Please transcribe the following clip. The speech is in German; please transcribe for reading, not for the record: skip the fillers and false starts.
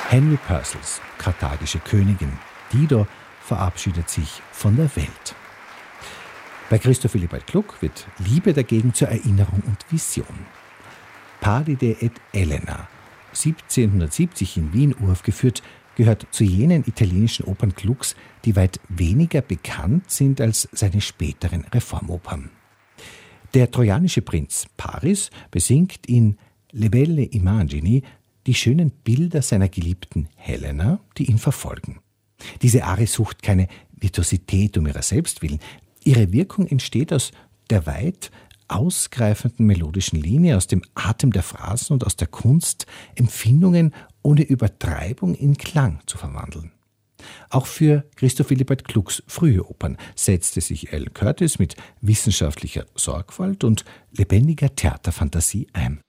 Henry Purcells Karthagische Königin Dido verabschiedet sich von der Welt. Bei Christoph Willibald Gluck wird Liebe dagegen zur Erinnerung und Vision. Pallide et Elena, 1770 in Wien uraufgeführt, gehört zu jenen italienischen Opern Glucks, die weit weniger bekannt sind als seine späteren Reformopern. Der trojanische Prinz Paris besingt in Le belle immagini die schönen Bilder seiner geliebten Helena, die ihn verfolgen. Diese Arie sucht keine Virtuosität um ihrer selbst willen. Ihre Wirkung entsteht aus der weit ausgreifenden melodischen Linie, aus dem Atem der Phrasen und aus der Kunst, Empfindungen ohne Übertreibung in Klang zu verwandeln. Auch für Christoph Willibald Glucks frühe Opern setzte sich Alan Curtis mit wissenschaftlicher Sorgfalt und lebendiger Theaterfantasie ein.